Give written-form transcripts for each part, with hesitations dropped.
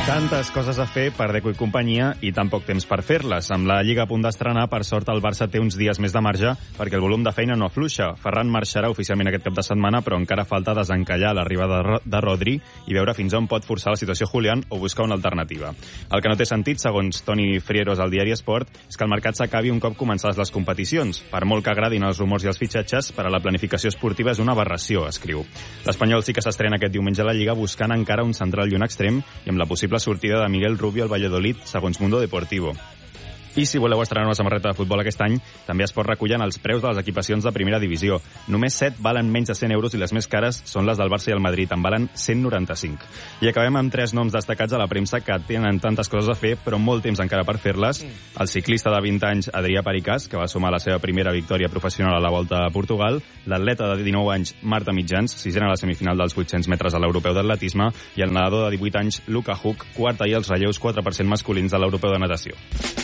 Tantes coses a fer per Deco i companyia i tan poc temps per fer-les. Amb la Lliga a punt d'estrenar, per sort el Barça té uns dies més de marge perquè el volum de feina no afluixa. Ferran marxarà oficialment aquest cap de setmana, però encara falta desencallar l'arribada de Rodri i veure fins on pot forçar la situació Julián o buscar una alternativa. El que no té sentit, segons Toni Frieros al diari Esport, és que el mercat s'acabi un cop començades les competicions. Per molt que agradin els rumors i els fitxatges, per a la planificació esportiva és una aberració, escriu. L'Espanyol sí que s'estrena aquest diumenge a la Lliga buscant encara un central i un extrem i amb la possible sortida de Miguel Rubio al Valladolid, segons Mundo Deportivo. I si voleu estrenar una samarreta de futbol aquest any, també es pot recollir en els preus de les equipacions de primera divisió. Només 7 valen menys de 100 euros i les més cares són les del Barça i el Madrid, en valen 195. I acabem amb 3 noms destacats a la premsa que tenen tantes coses a fer, però molt temps encara per fer-les. El ciclista de 20 anys, Adrià Pericàs, que va sumar la seva primera victòria professional a la Volta a Portugal, l'atleta de 19 anys, Marta Mitjans, sisena a la semifinal dels 800 metres a l'Europeu d'Atletisme, i el nedador de 18 anys, Luka Huk, quart ahir als relleus 4% masculins de l'Europeu de Natació.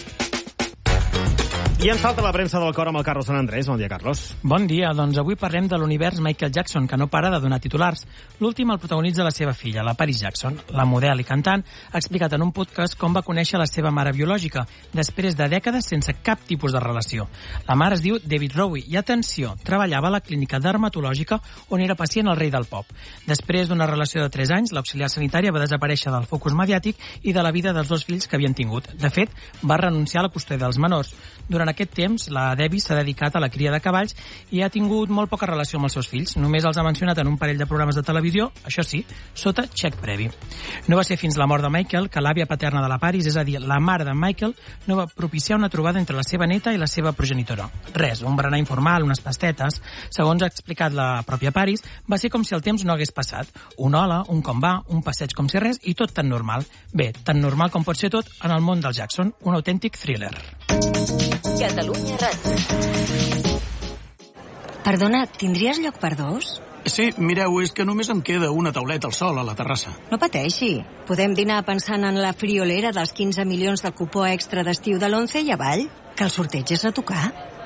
I ens falta la premsa del cor amb el Carlos Sant Andrés. Bon dia, Carlos. Bon dia. Doncs avui parlem de l'univers Michael Jackson, que no para de donar titulars. L'últim el protagonitza la seva filla, la Paris Jackson. La model i cantant ha explicat en un podcast com va conèixer la seva mare biològica, després de dècades sense cap tipus de relació. La mare es diu David Rowe i, atenció, treballava a la clínica dermatològica on era pacient el rei del pop. Després d'una relació de 3 anys, l'auxiliar sanitària va desaparèixer del focus mediàtic i de la vida dels 2 fills que havien tingut. De fet, va renunciar a la custòdia dels menors. Durant aquest temps, la Debbie s'ha dedicat a la cria de cavalls i ha tingut molt poca relació amb els seus fills. Només els ha mencionat en un parell de programes de televisió, això sí, sota xec previ. No va ser fins la mort de Michael que l'àvia paterna de la Paris, és a dir, la mare de Michael, no va propiciar una trobada entre la seva neta i la seva progenitora. Res, un berenar informal, unes pastetes. Segons ha explicat la pròpia Paris, va ser com si el temps no hagués passat. Un hola, un com va, un passeig com si res i tot tan normal. Bé, tan normal com pot ser tot en el món del Jackson, un autèntic thriller. Catalunya Ràdio. Perdona, tindries lloc per 2? Sí, mireu, és que només em queda una tauleta al sol a la terrassa. No pateixi. Podem dinar pensant en la friolera dels 15 milions del cupó extra d'estiu de l'11 i avall, que el sorteig és a tocar.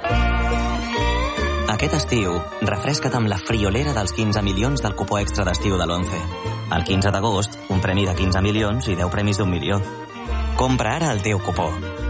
Aquest estiu, refresca't amb la friolera dels 15 milions del cupó extra d'estiu de l'11. El 15 d'agost, un premi de 15 milions i 10 premis d'1 milió. Compra ara el teu cupó.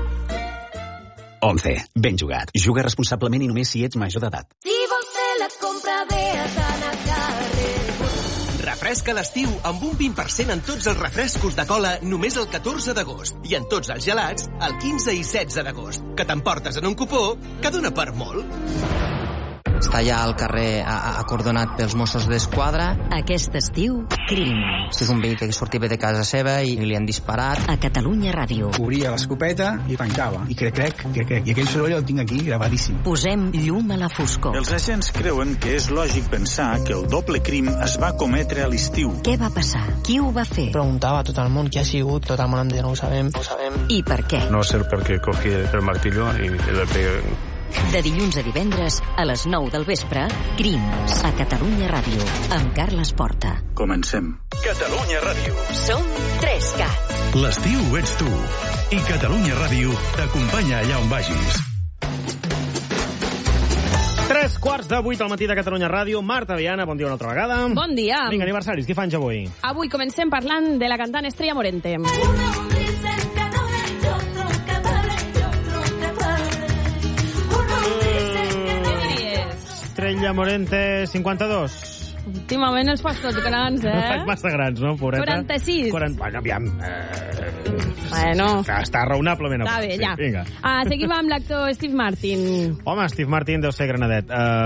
11. Ben jugat. Juga responsablement i només si ets major d'edat. Si vols fer la compra, ve a Sana Carrefour. Refresca l'estiu amb un 20% en tots els refrescos de cola només el 14 d'agost i en tots els gelats el 15 i 16 d'agost. Que t'emportes en un cupó que dona per molt. Està allà al carrer acordonat pels Mossos d'Esquadra. Aquest estiu, crim. És un veí que sortia de casa seva i li han disparat. A Catalunya Ràdio. Obria l'escopeta i tancava. I crec. I aquell soroll el tinc aquí gravadíssim. Posem llum a la foscor. Els agents creuen que és lògic pensar que el doble crim es va cometre a l'estiu. Què va passar? Qui ho va fer? Preguntava a tot el món qui ha sigut, tot el món em deia no ho sabem. I per què? No sé per què cogí el martillo i le pegué. De dilluns a divendres, a les 9 del vespre, Crims, a Catalunya Ràdio, amb Carles Porta. Comencem. Catalunya Ràdio. Som 3CAT. L'estiu ets tu. I Catalunya Ràdio t'acompanya allà on vagis. 7:45 al matí de Catalunya Ràdio. Marta Viana, bon dia una altra vegada. Bon dia. Vinga, aniversaris, què fan ja avui? Avui comencem parlant de la cantant Estrella Morente. Estrella Morente, 52. Últimament els fas tots grans, No faig massa grans, no, pobreta? 46. Bueno, aviam. Bueno. Està raonablement. Està bé, ja. Vinga. Seguim amb l'actor Steve Martin. Home, Steve Martin deu ser granadet.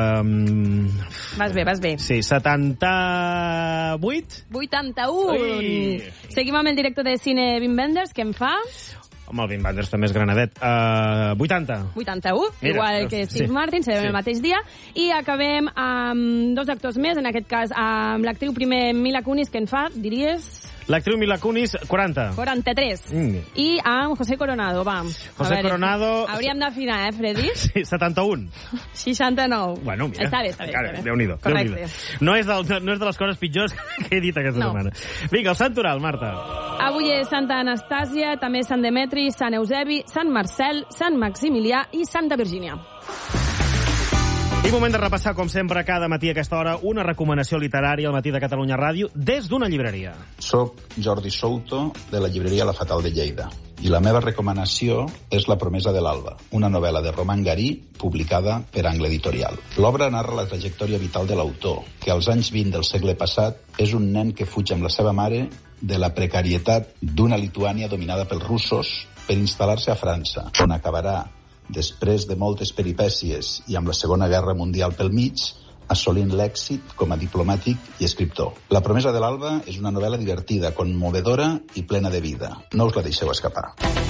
Vas bé. Sí, 78? 81. Ui. Seguim amb el director de cine Wim Wenders, que en fa... Home, el Wim Wenders també és granadet. 80. 81, mira, igual que Steve Martin, serem el mateix dia. I acabem amb 2 actors més, en aquest cas amb l'actriu primer Mila Kunis, que en fa, diries... L'actriu Mila Kunis, 40. 43. I amb José Coronado, va. José Coronado... Hauríem d'afinar, Freddy? Sí, 71. 69. Bueno, mira. Està bé. Déu-n'hi-do. Correcte. No és de les coses pitjors que he dit aquesta setmana. Vinga, el Sant Oral, Marta. Avui és Santa Anastàsia, també Sant Demetri, Sant Eusebi, Sant Marcel, Sant Maximilià i Santa Virgínia. I moment de repassar, com sempre, cada matí a aquesta hora, una recomanació literària al matí de Catalunya Ràdio des d'una llibreria. Soc Jordi Souto, de la llibreria La Fatal de Lleida. I la meva recomanació és La promesa de l'alba, una novel·la de Roman Garí publicada per Angle Editorial. L'obra narra la trajectòria vital de l'autor, que als anys 20 del segle passat és un nen que fuig amb la seva mare de la precarietat d'una Lituània dominada pels russos per instal·lar-se a França, on acabarà, després de moltes peripècies i amb la Segona Guerra Mundial pel mig, assolint l'èxit com a diplomàtic i escriptor. La promesa de l'alba és una novel·la divertida, conmovedora i plena de vida. No us la deixeu escapar.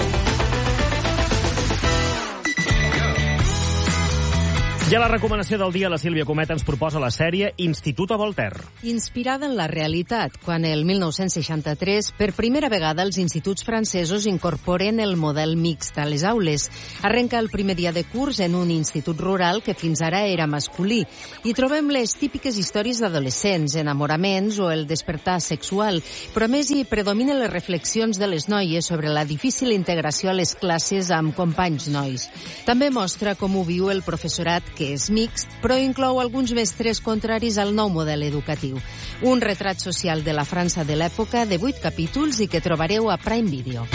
I a la recomanació del dia, la Sílvia Comet ens proposa la sèrie Institut a Voltaire. Inspirada en la realitat, quan el 1963, per primera vegada, els instituts francesos incorporen el model mixt a les aules. Arrenca el primer dia de curs en un institut rural que fins ara era masculí. Hi trobem les típiques històries d'adolescents, enamoraments o el despertar sexual, però a més hi predominen les reflexions de les noies sobre la difícil integració a les classes amb companys nois. També mostra com ho viu el professorat, que és mixt, però inclou alguns mestres contraris al nou model educatiu. Un retrat social de la França de l'època de 8 capítols i que trobareu a Prime Video.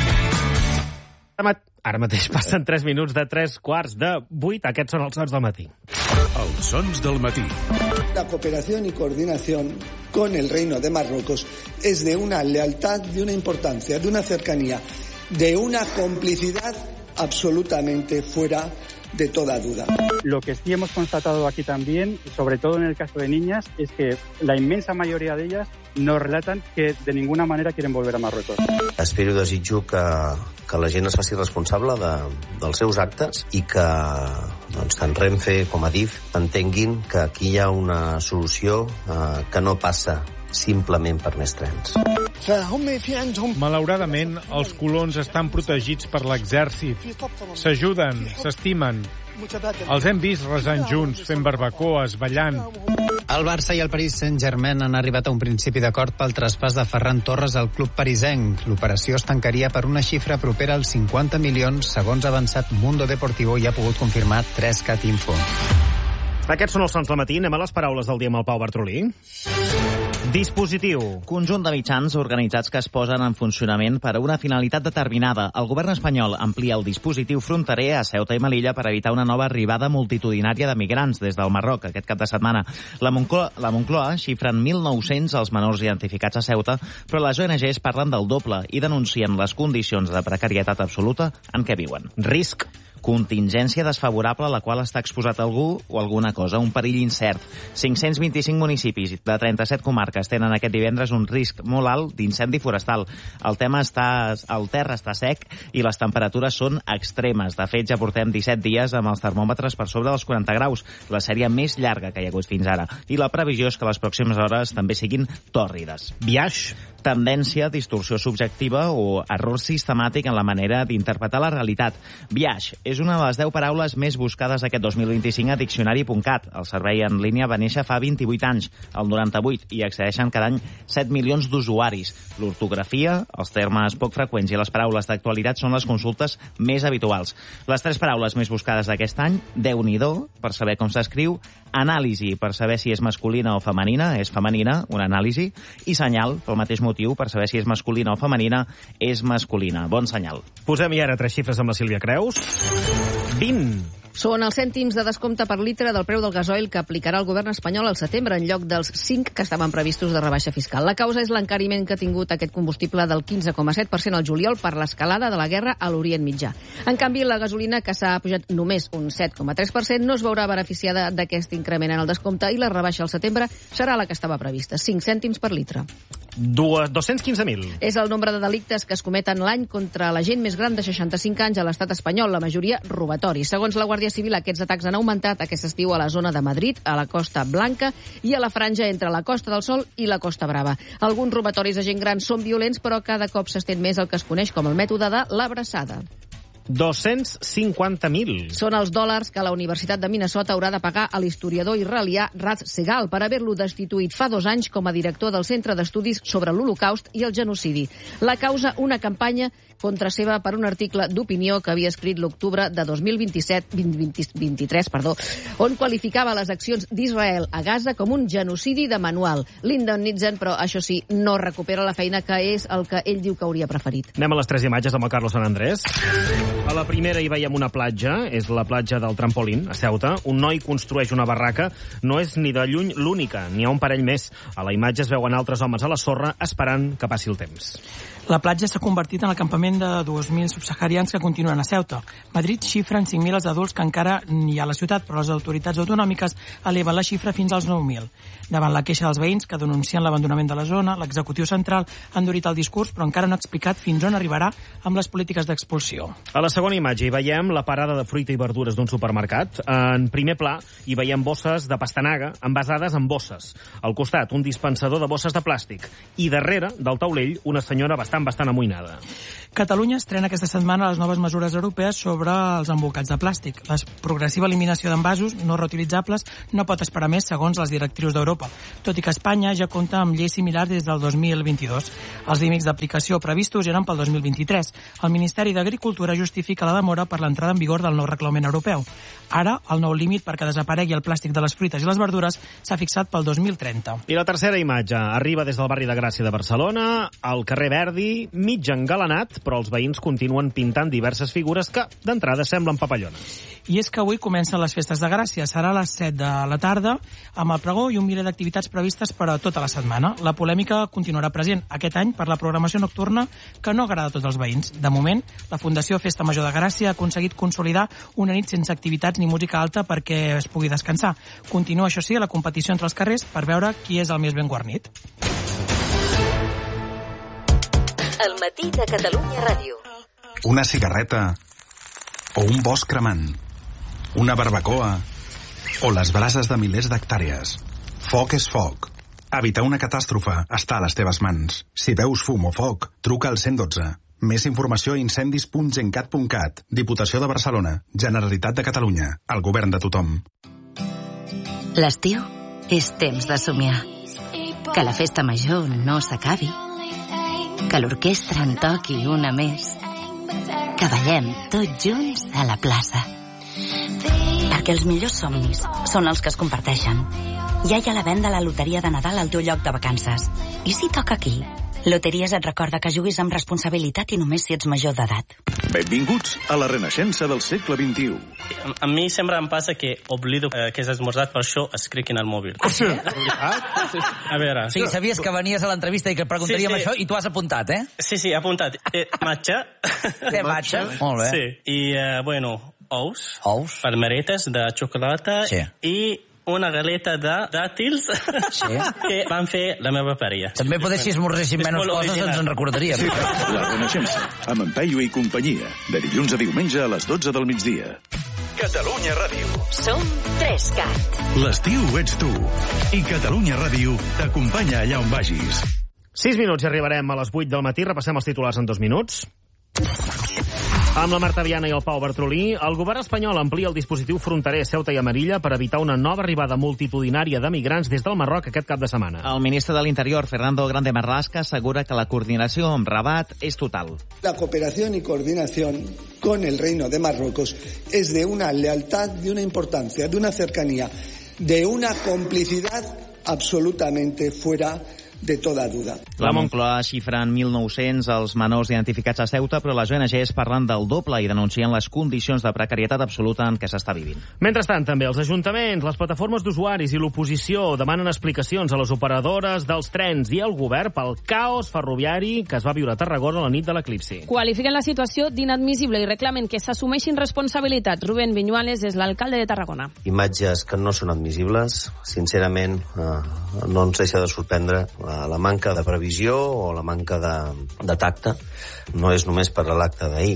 Ara mateix passen 3 minuts de 7:45. Aquests són els sons del matí. Els sons del matí. La cooperación y coordinación con el Reino de Marruecos es de una lealtad, de una importancia, de una cercanía, de una complicidad absolutamente fuera de toda duda. Lo que sí hemos constatado aquí también, sobre todo en el caso de niñas, es que la inmensa mayoría de ellas nos relatan que de ninguna manera quieren volver a Marruecos. Espero i desitjo que la gent es faci responsable dels seus actes i que tant Renfe com Adif entenguin que aquí hi ha una solució que no passa simplement per més trens. Malauradament, els colons estan protegits per l'exèrcit. S'ajuden, s'estimen. Els hem vist resant junts, fent barbacoes, ballant. El Barça i el Paris Saint-Germain han arribat a un principi d'acord pel traspàs de Ferran Torres al club parisenc. L'operació es tancaria per una xifra propera als 50 milions, segons ha avançat Mundo Deportivo i ha pogut confirmar 3cat Info. Aquests són els sons del matí. Anem a les paraules del dia amb el Pau Bartolí. Dispositiu. Conjunt de mitjans organitzats que es posen en funcionament per a una finalitat determinada. El govern espanyol amplia el dispositiu fronterer a Ceuta i Melilla per evitar una nova arribada multitudinària de migrants des del Marroc aquest cap de setmana. La Moncloa xifra en 1.900 els menors identificats a Ceuta, però les ONGs parlen del doble i denuncien les condicions de precarietat absoluta en què viuen. Risc. Contingència desfavorable a la qual està exposat algú o alguna cosa, un perill incert. 525 municipis de 37 comarques tenen aquest divendres un risc molt alt d'incendi forestal. El terra està sec i les temperatures són extremes. De fet, ja portem 17 dies amb els termòmetres per sobre dels 40 graus, la sèrie més llarga que hi ha hagut fins ara. I la previsió és que les pròximes hores també siguin tòrrides. Biaix. Tendència, distorsió subjectiva o error sistemàtic en la manera d'interpretar la realitat. Biaix és una de les 10 paraules més buscades aquest 2025 a Diccionari.cat. El servei en línia va néixer fa 28 anys, el 98, i accedeixen cada any 7 milions d'usuaris. L'ortografia, els termes poc freqüents i les paraules d'actualitat són les consultes més habituals. Les 3 paraules més buscades d'aquest any: Déu-n'hi-do, per saber com s'escriu; anàlisi, per saber si és masculina o femenina, és femenina, una anàlisi; i senyal, pel mateix motiu, per saber si és masculina o femenina, és masculina. Bon senyal. Posem-hi ara 3 xifres amb la Sílvia Creus. 20. Són els cèntims de descompte per litre del preu del gasoil que aplicarà el govern espanyol al setembre, en lloc dels 5 que estaven previstos de rebaixa fiscal. La causa és l'encariment que ha tingut aquest combustible del 15,7% al juliol per l'escalada de la guerra a l'Orient Mitjà. En canvi, la gasolina, que s'ha pujat només un 7,3%, no es veurà beneficiada d'aquest increment en el descompte i la rebaixa al setembre serà la que estava prevista, 5 cèntims per litre. 215.000. És el nombre de delictes que es cometen l'any contra la gent més gran de 65 anys a l'estat espanyol, la majoria robatoris. Segons la Guàrdia Civil, aquests atacs han augmentat aquest estiu a la zona de Madrid, a la Costa Blanca i a la franja entre la Costa del Sol i la Costa Brava. Alguns robatoris a gent gran són violents, però cada cop s'estén més el que es coneix com el mètode de l'abraçada. 250.000. Són els dòlars que la Universitat de Minnesota haurà de pagar a l'historiador israelià Raz Segal per haver-lo destituït fa 2 anys com a director del Centre d'Estudis sobre l'Holocaust i el Genocidi. La causa, una campanya contra seva per un article d'opinió que havia escrit l'octubre de 2023, on qualificava les accions d'Israel a Gaza com un genocidi de manual. L'indemnitzen, però això sí, no recupera la feina, que és el que ell diu que hauria preferit. Anem a les 3 imatges amb el Carlos San Andrés. A la primera hi veiem una platja, és la platja del Trampolín, a Ceuta. Un noi construeix una barraca, no és ni de lluny l'única, n'hi ha un parell més. A la imatge es veuen altres homes a la sorra esperant que passi el temps. La platja s'ha convertit en el campament de 2.000 subsaharians que continuen a Ceuta. Madrid xifra en 5.000 els adults que encara hi ha a la ciutat, però les autoritats autonòmiques eleven la xifra fins als 9.000. Davant la queixa dels veïns que denuncien l'abandonament de la zona, l'executiu central ha endurit el discurs, però encara no ha explicat fins on arribarà amb les polítiques d'expulsió. A la segona imatge hi veiem la parada de fruita i verdures d'un supermercat. En primer pla hi veiem bosses de pastanaga envasades en bosses. Al costat, un dispensador de bosses de plàstic. I darrere del taulell, una senyora bastant amoïnada. Catalunya estrena aquesta setmana les noves mesures europees sobre els embolcats de plàstic. La progressiva eliminació d'envasos no reutilitzables no pot esperar més, segons les directrius d'Europa, tot i que Espanya ja compta amb lleis similars des del 2022. Els límits d'aplicació previstos eren pel 2023. El Ministeri d'Agricultura justifica la demora per l'entrada en vigor del nou reglament europeu. Ara, el nou límit perquè desaparegui el plàstic de les fruites i les verdures s'ha fixat pel 2030. I la tercera imatge arriba des del barri de Gràcia de Barcelona, al carrer Verdi, mig engalanat, però els veïns continuen pintant diverses figures que, d'entrada, semblen papallones. I és que avui comencen les festes de Gràcia. Serà a les 7 de la tarda, amb el pregó i un miler d'activitats previstes per a tota la setmana. La polèmica continuarà present aquest any per la programació nocturna que no agrada a tots els veïns. De moment, la Fundació Festa Major de Gràcia ha aconseguit consolidar una nit sense activitats ni música alta perquè es pugui descansar. Continua, això sí, la competició entre els carrers per veure qui és el més ben guarnit. El matí de Catalunya Ràdio. Una cigarreta o un bosc cremant, una barbacoa o les brases de milers d'hectàrees. Foc és foc. Evitar una catàstrofe està a les teves mans. Si veus fum o foc, truca al 112. Més informació a incendis.gencat.cat. Diputació de Barcelona. Generalitat de Catalunya. El govern de tothom. L'estiu és temps de somiar. Que la festa major no s'acabi. Que l'orquestra en toqui una més. Que ballem tots junts a la plaça. Perquè els millors somnis són els que es comparteixen. Ja hi ha la venda a la loteria de Nadal al teu lloc de vacances. I si toca aquí? Loteries et recorda que juguis amb responsabilitat i només si ets major d'edat. Benvinguts a la renaixença del segle XXI. A mi sempre em passa que oblido que has esmorzat, per això escric en el mòbil. Sí. A veure... Sí, sabies que venies a l'entrevista i que preguntaríem això i tu has apuntat, eh? Sí, he apuntat. Matxa. Matxa? Molt bé. Sí, i, bueno, ous. Palmeretes de xocolata. Sí. I una galeta de dàtils que van fer la meva parella. També poder, si esmorzéssim menys coses, ens en recordaríem. Sí, la renaixença, amb en Peyu i companyia, de dilluns a diumenge a les 12 del migdia. Catalunya Ràdio. Som 3CAT. L'estiu ets tu. I Catalunya Ràdio t'acompanya allà on vagis. 6 minuts i arribarem a les 8 del matí. Repassem els titulars en 2 minuts. Amb la Marta Viana i el Pau Bartrolí, el govern espanyol amplia el dispositiu fronterer Ceuta i Melilla per evitar una nova arribada multitudinària de migrants des del Marroc aquest cap de setmana. El ministre de l'Interior, Fernando Grande Marlaska, assegura que la coordinació amb Rabat és total. La cooperación y coordinación con el Reino de Marruecos es de una lealtad, de una importancia, de una cercanía, de una complicidad absolutamente fuera de toda duda. La Moncloa xifra en 1.900 els menors identificats a Ceuta, però les ONGs parlen del doble i denuncien les condicions de precarietat absoluta en què s'està vivint. Mentrestant, també els ajuntaments, les plataformes d'usuaris i l'oposició demanen explicacions a les operadores dels trens i al govern pel caos ferroviari que es va viure a Tarragona la nit de l'eclipsi. Qualifiquen la situació d'inadmissible i reclamen que s'assumeixin responsabilitats. Rubén Viñuales és l'alcalde de Tarragona. Imatges que no són admissibles, sincerament, no ens deixa de sorprendre la manca de previsió o la manca de tacte. No és només per l'acte d'ahir.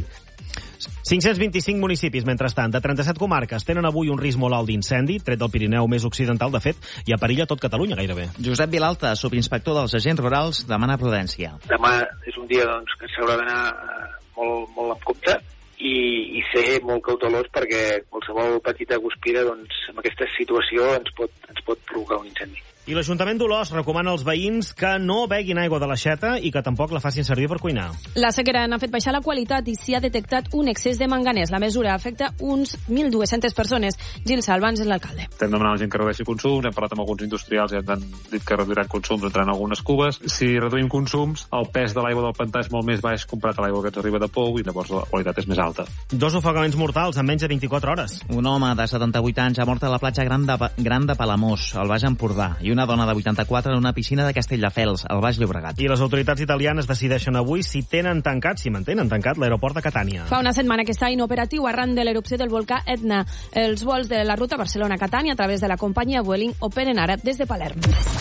525 municipis, mentrestant, de 37 comarques, tenen avui un risc molt alt d'incendi, tret del Pirineu més occidental, de fet, i a perilla tot Catalunya, gairebé. Josep Vilalta, subinspector dels agents rurals, demana prudència. Demà és un dia doncs, que s'haurà d'anar molt amb compte i ser molt cautelós perquè qualsevol petita guspira, doncs, en aquesta situació ens pot provocar un incendi. I l'Ajuntament d'Olors recomana als veïns que no beguin aigua de l'aixeta i que tampoc la facin servir per cuinar. La sequera n'ha fet baixar la qualitat i s'hi ha detectat un excés de manganès. La mesura afecta uns 1.200 persones. Gil Salvans és l'alcalde. Estem demanant a la gent que redueixi consums, hem parlat amb alguns industrials i ens han dit que reduiran consums entrant algunes cubes. Si reduïm consums, el pes de l'aigua del pantà és molt més baix comparat a l'aigua que ens arriba de pou i llavors la qualitat és més alta. 2 ofegaments mortals en menys de 24 hores. Un home de 78 anys ha mort a la platja Gran de Palamós, al Baix Empordà, i una dona de 84 en una piscina de Castelldefels, al Baix Llobregat. I les autoritats italianes decideixen avui si mantenen tancat l'aeroport de Catània. Fa una setmana que està inoperatiu arran de l'erupció del volcà Etna. Els vols de la ruta Barcelona-Catània a través de la companyia Vueling operen ara des de Palerm.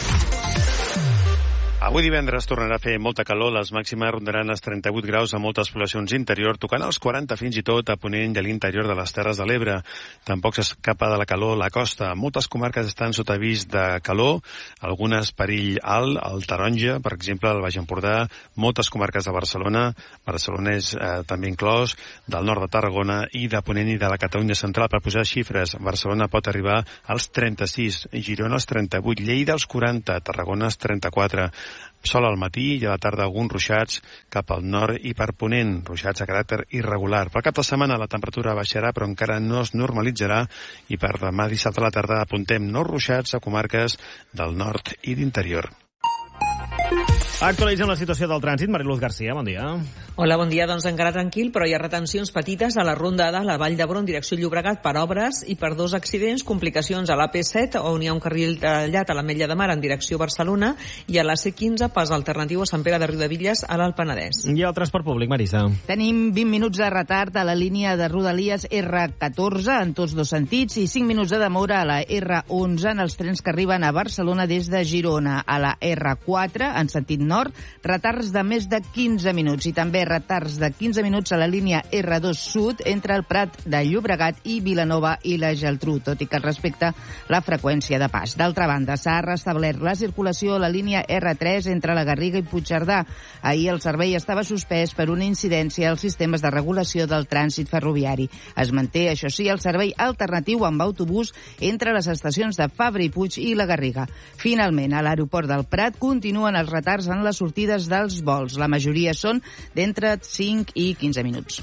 Avui divendres tornarà a fer molta calor, les màximes rondaran els 38 graus a moltes poblacions interior, tocant els 40 fins i tot a ponent i a l'interior de les Terres de l'Ebre. Tampoc s'escapa de la calor la costa. Moltes comarques estan sota avís de calor, algunes perill alt, el taronja, per exemple, el Baix Empordà, moltes comarques de Barcelona és també inclòs, del nord de Tarragona i de ponent i de la Catalunya central. Per posar xifres, Barcelona pot arribar als 36, Girona als 38, Lleida als 40, Tarragona als 34. Sol al matí i a la tarda alguns ruixats cap al nord i per ponent, ruixats a caràcter irregular. Per cap de setmana la temperatura baixarà però encara no es normalitzarà i per demà dissabte a la tarda apuntem nous ruixats a comarques del nord i d'interior. Actualitzem la situació del trànsit. Mariluz García, bon dia. Hola, bon dia. Doncs encara tranquil, però hi ha retencions petites a la ronda de la Vall d'Hebron, direcció Llobregat, per obres i per 2 accidents, complicacions a l'AP7, on hi ha un carril tallat a l'Ametlla de Mar en direcció Barcelona, i a la C15, pas alternatiu a Sant Pere de Riudebitlles, a l'Alt Penedès. I el transport públic, Marisa? Tenim 20 minuts de retard a la línia de Rodalies R14 en tots 2 sentits i 5 minuts de demora a la R11 en els trens que arriben a Barcelona des de Girona. A la R4, en sentit nord, retards de més de 15 minuts i també retards de 15 minuts a la línia R2 Sud entre el Prat de Llobregat i Vilanova i la Geltrú, tot i que respecta la freqüència de pas. D'altra banda, s'ha restablert la circulació a la línia R3 entre la Garriga i Puigcerdà. Ahir el servei estava suspès per una incidència als sistemes de regulació del trànsit ferroviari. Es manté, això sí, el servei alternatiu amb autobús entre les estacions de Fabra i Puig i la Garriga. Finalment, a l'aeroport del Prat continuen els retards en les sortides dels vols. La majoria són d'entre 5 i 15 minuts.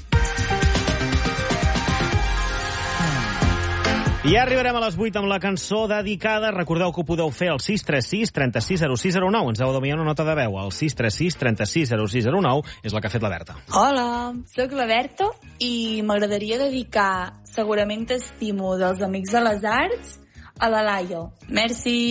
I arribarem a les 8 amb la cançó dedicada. Recordeu que ho podeu fer al 636 36 0609. Ens heu d'enviar una nota de veu. El 636 36 0609 és la que ha fet la Berta. Hola, sóc la Berta i m'agradaria dedicar Segurament t'estimo dels Amics de les Arts a la Laia. Merci.